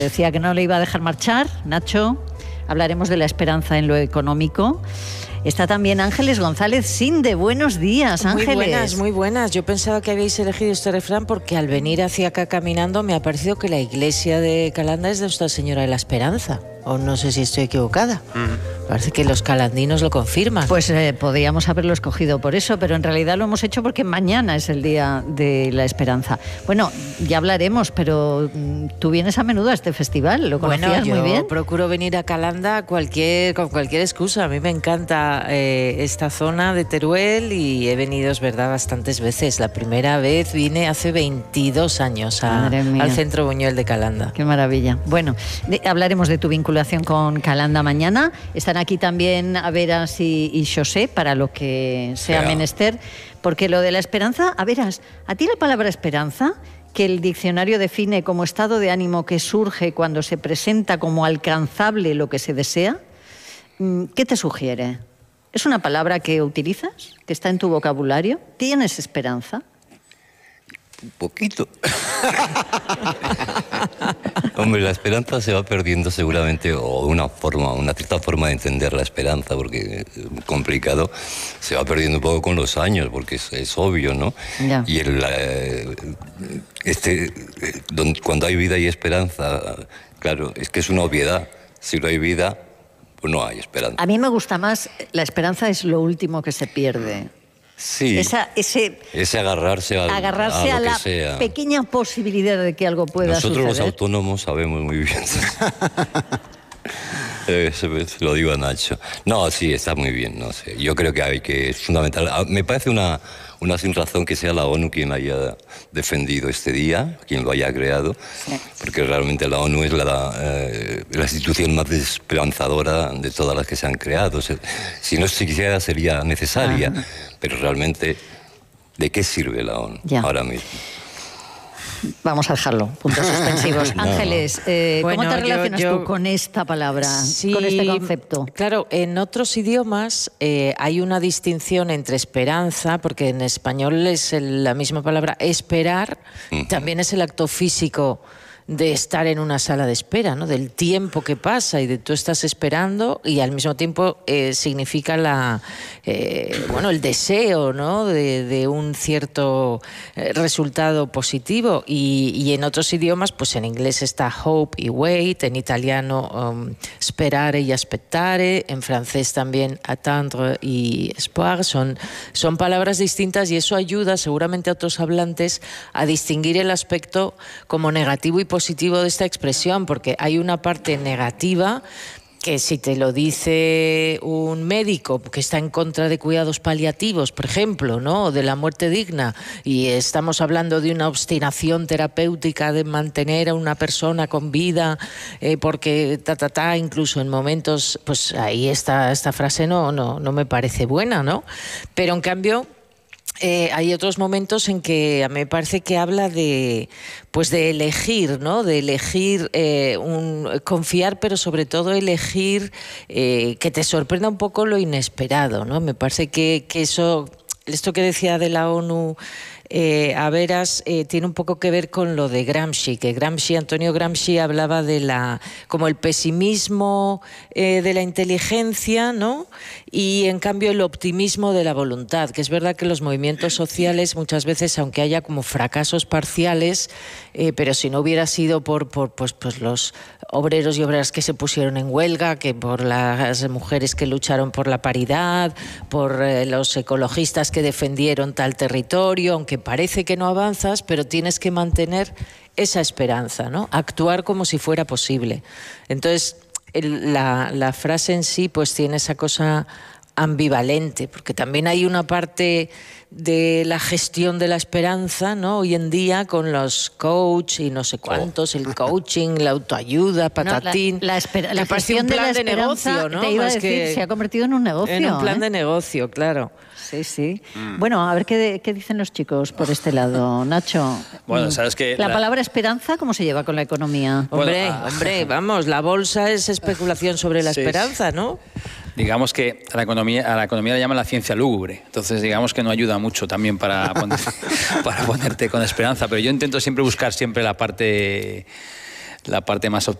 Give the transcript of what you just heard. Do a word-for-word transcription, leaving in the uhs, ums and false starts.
Decía que no le iba a dejar marchar, Nacho. Hablaremos de la esperanza en lo económico. Está también Ángeles González Sinde. Buenos días, Ángeles. Muy buenas, muy buenas. Yo pensaba que habíais elegido este refrán porque al venir hacia acá caminando me ha parecido que la iglesia de Calanda es de Nuestra Señora de la Esperanza. O no sé si estoy equivocada. Uh-huh. Parece que los calandinos lo confirman. Pues eh, podríamos haberlo escogido por eso, pero en realidad lo hemos hecho porque mañana es el Día de la Esperanza. Bueno, ya hablaremos, pero tú vienes a menudo a este festival, ¿lo conocías bueno, yo muy bien? Procuro venir a Calanda cualquier, con cualquier excusa. A mí me encanta eh, esta zona de Teruel y he venido, es verdad, bastantes veces. La primera vez vine hace veintidós años a, al Centro Buñuel de Calanda. Qué maravilla. Bueno, de, hablaremos de tu vinculación con Calanda mañana. Están aquí también Averas y, y José para lo que sea yeah. menester, porque lo de la esperanza, Averas, ¿a ti la palabra esperanza, que el diccionario define como estado de ánimo que surge cuando se presenta como alcanzable lo que se desea, qué te sugiere? ¿Es una palabra que utilizas, que está en tu vocabulario? ¿Tienes esperanza? Un poquito. Hombre, la esperanza se va perdiendo seguramente, o una forma, una cierta forma de entender la esperanza, porque es complicado, se va perdiendo un poco con los años, porque es, es obvio, ¿no? Ya. Y el, eh, este, don, cuando hay vida y esperanza, claro, es que es una obviedad. Si no hay vida, pues no hay esperanza. A mí me gusta más, la esperanza es lo último que se pierde. Sí, Esa, ese, ese agarrarse, al, agarrarse a, a lo la que sea. pequeña posibilidad de que algo pueda Nosotros suceder. Nosotros los autónomos sabemos muy bien. eh, se, se lo digo a Nacho. No, sí, está muy bien, no sé. Yo creo que hay que, es fundamental. Me parece una, una sin razón que sea la ONU quien haya defendido este día, quien lo haya creado, sí. Porque realmente la ONU es la, eh, la institución más esperanzadora de todas las que se han creado. O sea, si no siquiera sería necesaria. Ajá. Pero realmente, ¿de qué sirve la ONU ya. ahora mismo? Vamos a dejarlo, puntos suspensivos. No. Ángeles, eh, bueno, ¿cómo te relacionas yo, yo, tú con esta palabra, sí, con este concepto? Claro, en otros idiomas eh, hay una distinción entre esperanza, porque en español es el, la misma palabra esperar, uh-huh. también es el acto físico de estar en una sala de espera, ¿no? Del tiempo que pasa y de tú estás esperando y al mismo tiempo eh, significa la, eh, bueno, el deseo, ¿no? de, de un cierto eh, resultado positivo y, y en otros idiomas, pues en inglés está hope y wait, en italiano um, sperare y aspettare, en francés también attendre y espoir, son, son palabras distintas y eso ayuda seguramente a otros hablantes a distinguir el aspecto como negativo y positivo de esta expresión, porque hay una parte negativa que si te lo dice un médico que está en contra de cuidados paliativos, por ejemplo, ¿no? O de la muerte digna, y estamos hablando de una obstinación terapéutica de mantener a una persona con vida, eh, porque ta, ta, ta, incluso en momentos, pues ahí esta, esta frase no, no, no me parece buena, ¿no? Pero en cambio, Eh, hay otros momentos en que me parece que habla de, pues de elegir, ¿no? De elegir, eh, un, confiar, pero sobre todo elegir eh, que te sorprenda un poco lo inesperado, ¿no? Me parece que, que eso, esto que decía de la ONU, Eh, Averas, eh, tiene un poco que ver con lo de Gramsci, que Gramsci, Antonio Gramsci hablaba de la, como el pesimismo eh, de la inteligencia, ¿no? Y en cambio el optimismo de la voluntad, que es verdad que los movimientos sociales muchas veces, aunque haya como fracasos parciales, eh, pero si no hubiera sido por, por pues, pues los obreros y obreras que se pusieron en huelga, que por las mujeres que lucharon por la paridad, por eh, los ecologistas que defendieron tal territorio, aunque parece que no avanzas, pero tienes que mantener esa esperanza, ¿no? Actuar como si fuera posible. Entonces, el, la, la frase en sí pues tiene esa cosa ambivalente, porque también hay una parte de la gestión de la esperanza, ¿no? Hoy en día con los coach y no sé cuántos, el coaching, la autoayuda, patatín. No, la, la, espera, la gestión de la esperanza, de negocio, ¿no? Te iba a decir, se ha convertido en un negocio. En un plan ¿eh? de negocio, claro. Sí, sí. Mm. Bueno, a ver qué, qué dicen los chicos por este lado. Nacho. Bueno, sabes que la, la palabra esperanza, ¿cómo se lleva con la economía? Hombre, bueno, ah, hombre, vamos, la bolsa es especulación sobre la sí, esperanza, ¿no? Digamos que a la economía a la economía le llaman la ciencia lúgubre. Entonces, digamos que no ayuda mucho también para, poner, para ponerte con esperanza. Pero yo intento siempre buscar siempre la parte la parte más optimista